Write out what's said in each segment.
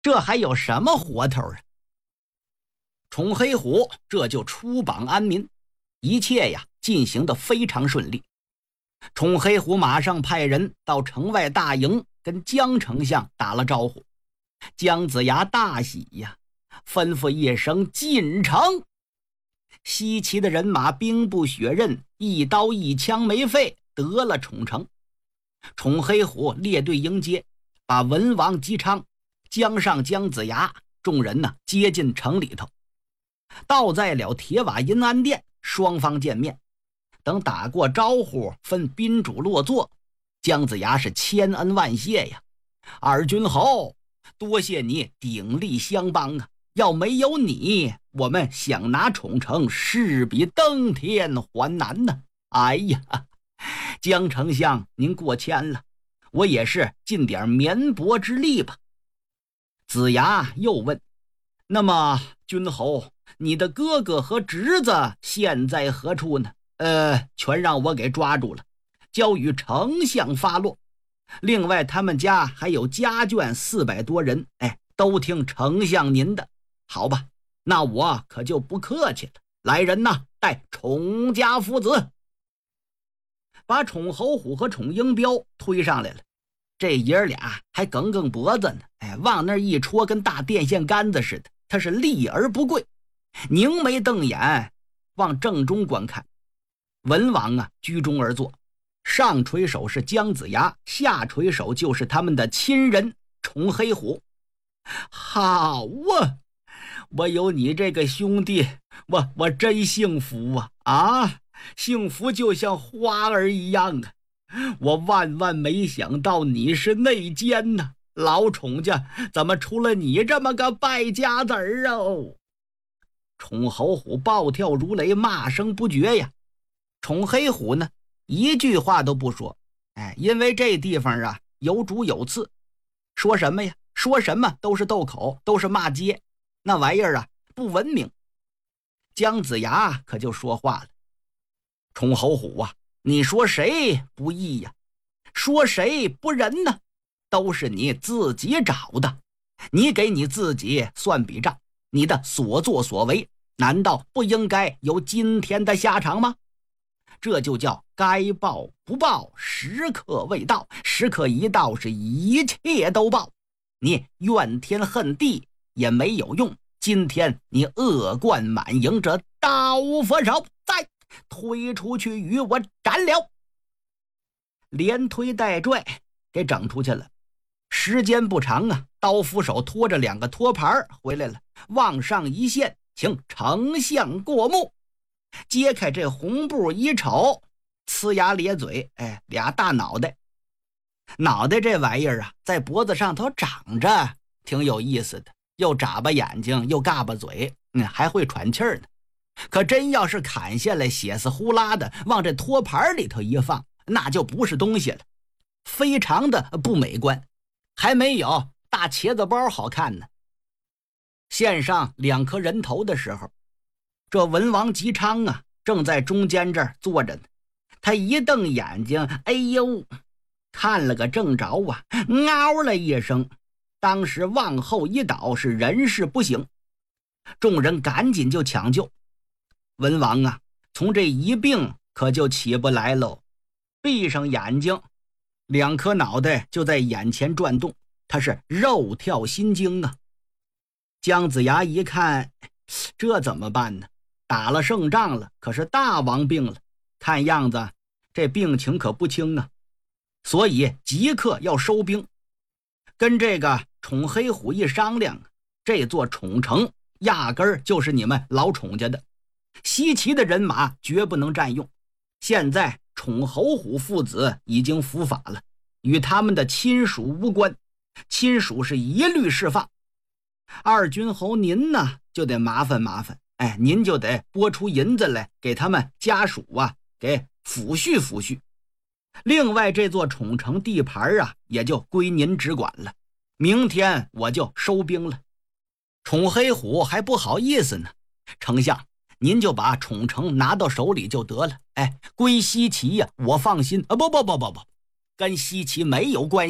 这还有什么活头啊？宠黑虎这就出榜安民，一切呀进行得非常顺利。宠黑虎马上派人到城外大营跟江丞相打了招呼。姜子牙大喜呀，吩咐一声进城。西岐的人马兵不血刃，一刀一枪没费，得了宠城。宠黑虎列队迎接，把文王姬昌、姜尚、姜子牙众人呢接进城里头。到在了铁瓦银安殿，双方见面。等打过招呼，分宾主落座，姜子牙是千恩万谢呀。二君侯，多谢你鼎力相帮啊！要没有你，我们想拿宠城势比登天还难呢。哎呀，姜丞相您过谦了，我也是尽点绵薄之力吧。子牙又问，那么君侯，你的哥哥和侄子现在何处呢？全让我给抓住了，交与丞相发落。另外他们家还有家眷400多人，都听丞相您的。好吧，那我可就不客气了。来人呐，带宠家父子。把宠侯虎和宠英彪推上来了，这爷俩还梗梗脖子呢，往那一戳，跟大电线杆子似的，他是立而不跪，凝眉瞪眼往正中观看。文王啊居中而坐，上垂手是姜子牙，下垂手就是他们的亲人宠黑虎。好啊，我有你这个兄弟，我真幸福啊！幸福就像花儿一样啊！我万万没想到你是内奸呐，老宠家怎么出了你这么个败家子儿哦？宠侯虎暴跳如雷，骂声不绝呀。宠黑虎呢，一句话都不说，因为这地方啊有主有次，说什么呀？说什么都是斗口，都是骂街，那玩意儿啊不文明。姜子牙可就说话了，宠侯虎啊，你说谁不义呀？说谁不仁呢？都是你自己找的，你给你自己算笔账，你的所作所为难道不应该有今天的下场吗？这就叫该报不报，时刻未到，时刻一到，是一切都报。你怨天恨地也没有用，今天你恶贯满盈，这刀斧手再推出去与我斩了。连推带拽给整出去了。时间不长啊，刀斧手拖着2个托盘回来了，往上一献，请丞相过目。揭开这红布一瞅，呲牙咧嘴，俩大脑袋。脑袋这玩意儿啊，在脖子上头长着，挺有意思的，又眨巴眼睛，又嘎巴嘴，还会喘气儿呢。可真要是砍下来，血丝呼啦的往这托盘里头一放，那就不是东西了，非常的不美观，还没有大茄子包好看呢。献上2颗人头的时候，这文王姬昌啊正在中间这儿坐着呢，他一瞪眼睛，哎呦，看了个正着啊，嗷了一声，当时往后一倒，是人事不省。众人赶紧就抢救。文王啊从这一病可就起不来喽，闭上眼睛，2颗脑袋就在眼前转动，他是肉跳心惊啊。姜子牙一看，这怎么办呢？打了胜仗了，可是大王病了，看样子这病情可不轻啊，所以即刻要收兵。跟这个宠黑虎一商量，这座宠城压根儿就是你们老宠家的，西岐的人马绝不能占用。现在宠侯虎父子已经伏法了，与他们的亲属无关，亲属是一律释放。二君侯您呢就得麻烦麻烦，您就得拨出银子来给他们家属啊给抚恤抚恤。另外这座宠城地盘啊也就归您只管了，明天我就收兵了。宠黑虎还不好意思呢，丞相您就把宠城拿到手里就得了，归西岐呀，我放心啊！不，跟西岐没有关系，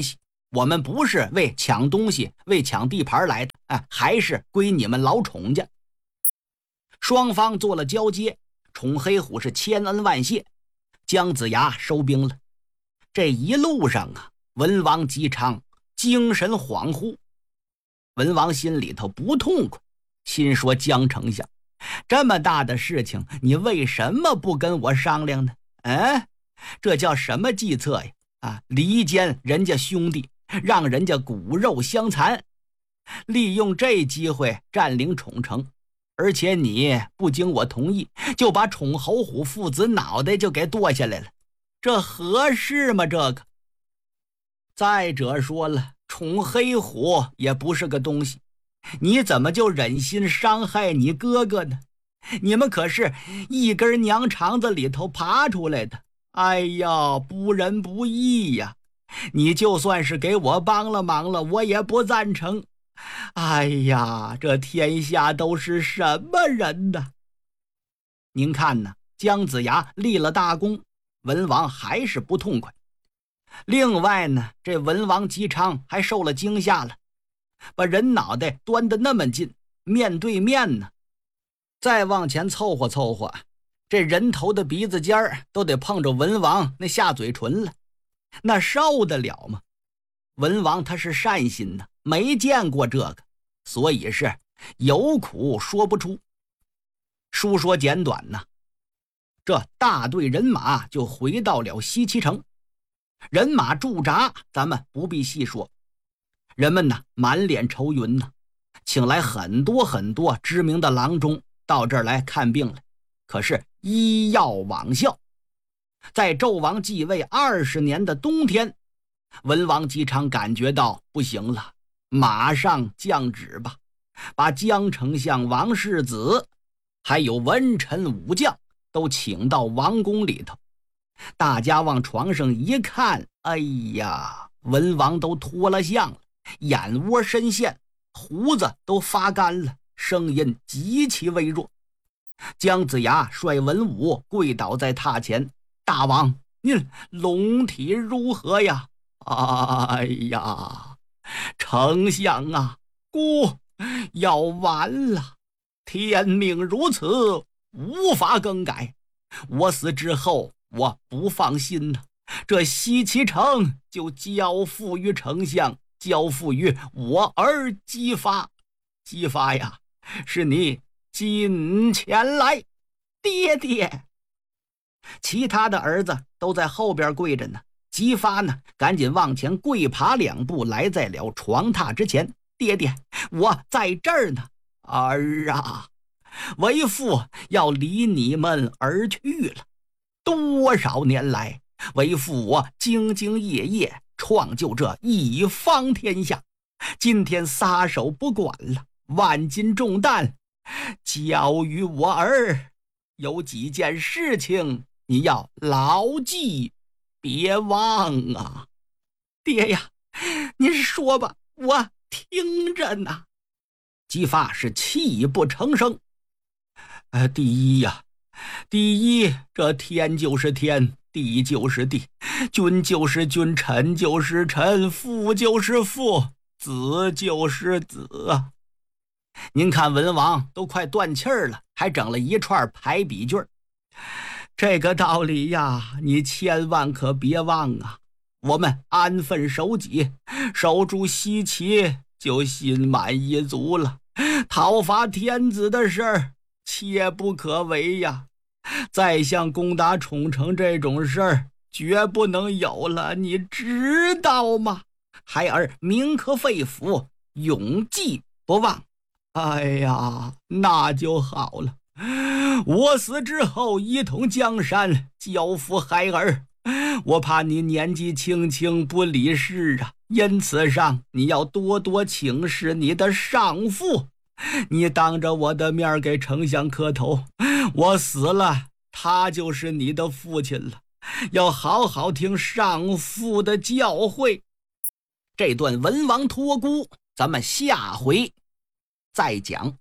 我们不是为抢东西、为抢地盘来的，还是归你们老宠家。双方做了交接，宠黑虎是千恩万谢，姜子牙收兵了。这一路上啊，文王姬昌精神恍惚。文王心里头不痛快，心说姜丞相，这么大的事情，你为什么不跟我商量呢？这叫什么计策呀？离间人家兄弟，让人家骨肉相残，利用这机会占领宠城，而且你不经我同意，就把宠侯虎父子脑袋就给剁下来了，这合适吗？这个。再者说了，宠黑虎也不是个东西，你怎么就忍心伤害你哥哥呢？你们可是一根娘肠子里头爬出来的，哎呀，不仁不义呀！你就算是给我帮了忙了，我也不赞成。哎呀，这天下都是什么人呢？您看呢，姜子牙立了大功，文王还是不痛快。另外呢，这文王姬昌还受了惊吓了，把人脑袋端得那么近，面对面呢，再往前凑合凑合，这人头的鼻子尖儿都得碰着文王那下嘴唇了，那受得了吗？文王他是善心的，没见过这个，所以是有苦说不出。书说简短呢，这大队人马就回到了西岐城。人马驻扎咱们不必细说，人们呢满脸愁云呢，请来很多知名的郎中到这儿来看病了，可是医药罔效。在纣王继位20年的冬天，文王姬昌感觉到不行了，马上降旨吧，把姜丞相、王世子还有文臣武将都请到王宫里头。大家往床上一看，哎呀，文王都脱了相了，眼窝深陷，胡子都发干了，声音极其微弱。姜子牙率文武跪倒在榻前，大王，您龙体如何呀？哎呀，丞相啊，孤要完了，天命如此，无法更改。我死之后，我不放心呢，这西岐城就交付于丞相，交付于我儿姬发。姬发呀，是你近前来，爹爹。其他的儿子都在后边跪着呢，姬发呢赶紧往前跪爬2步，来在了床榻之前。爹爹，我在这儿呢。儿啊，为父要离你们而去了。多少年来，为父我兢兢业业创就这一方天下，今天撒手不管了，万斤重担交于我儿，有几件事情你要牢记，别忘啊。爹呀，您说吧，我听着呢。姬发是泣不成声。第一呀，第一，这天就是天，地就是地，君就是君，臣就是臣，父就是父，子就是子啊。您看文王都快断气儿了，还整了一串排比句。这个道理呀，你千万可别忘啊。我们安分守己，守住西岐就心满意足了，讨伐天子的事儿切不可为呀。再像攻打宠城这种事儿绝不能有了，你知道吗？孩儿铭刻肺腑，永记不忘。哎呀，那就好了，我死之后一统江山，交付孩儿。我怕你年纪轻轻不理事啊，因此上你要多多请示你的上父，你当着我的面给丞相磕头，我死了他就是你的父亲了，要好好听上父的教诲。这段文王托孤咱们下回再讲。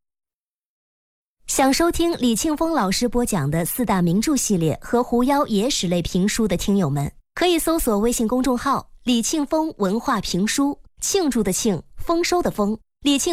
想收听李庆峰老师播讲的4大名著系列和狐妖野史类评书的听友们，可以搜索微信公众号李庆丰文化评书，庆祝的庆，丰收的丰。李庆